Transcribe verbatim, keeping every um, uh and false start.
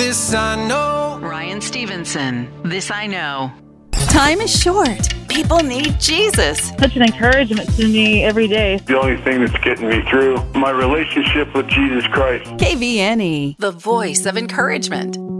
this I know. Ryan Stevenson, This I Know. Time is short. People need Jesus. Such an encouragement to me every day. The only thing that's getting me through, my relationship with Jesus Christ. K V N E, The voice of encouragement.